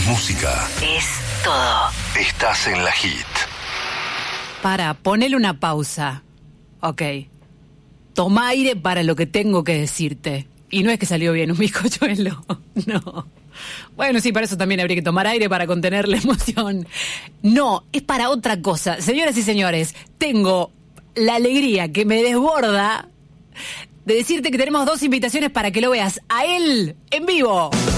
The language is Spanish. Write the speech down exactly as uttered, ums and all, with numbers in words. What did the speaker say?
Es música. Es todo. Estás en la Hit. Para, ponele una pausa. Ok. Toma aire para lo que tengo que decirte. Y no es que salió bien un bizcochuelo. No. Bueno, sí, para eso también habría que tomar aire para contener la emoción. No, es para otra cosa. Señoras y señores, tengo la alegría que me desborda de decirte que tenemos dos invitaciones para que lo veas a él en vivo.